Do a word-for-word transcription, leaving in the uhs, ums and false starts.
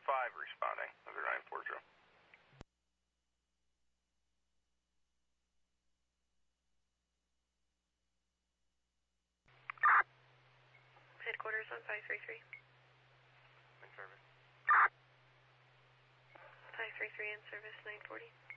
five responding, over nine forty. Headquarters on five three three. In service. five three three in service, nine forty.